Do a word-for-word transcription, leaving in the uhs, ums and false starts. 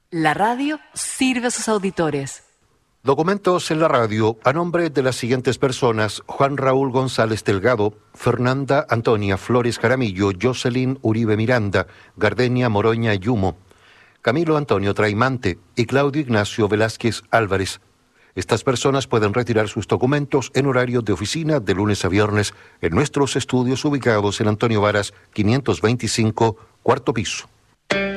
La radio sirve a sus auditores. Documentos en la radio a nombre de las siguientes personas: Juan Raúl González Delgado, Fernanda Antonia Flores Jaramillo, Jocelyn Uribe Miranda, Gardenia Moroña Yumo, Camilo Antonio Traimante y Claudio Ignacio Velázquez Álvarez. Estas personas pueden retirar sus documentos en horario de oficina de lunes a viernes en nuestros estudios ubicados en Antonio Varas quinientos veinticinco, cuarto piso.